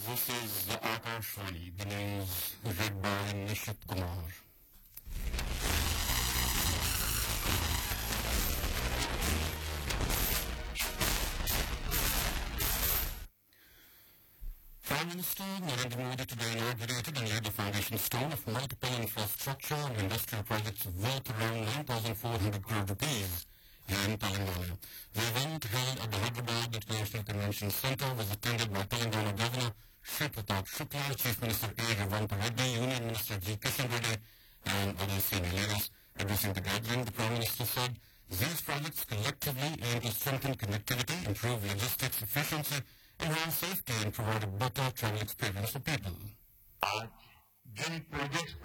This is the Akashvani, the news read by Nishit Kumar. Prime Minister Narendra Modi today inaugurated and laid the foundation stone of multiple infrastructure and industrial projects worth around 9,400 crore rupees in Telangana. The event held at the Hyderabad International Convention Centre was attended by Telangana Governor Shri Pratap Shukla, Chief Minister A. Ravanta Reddy, Union Minister G. Kishan Reddy, and other senior leaders. Addressing the gathering, the Prime Minister said these projects collectively aim to strengthen connectivity, improve logistics efficiency, enhance safety, and provide a better travel experience for people. आज जिन projects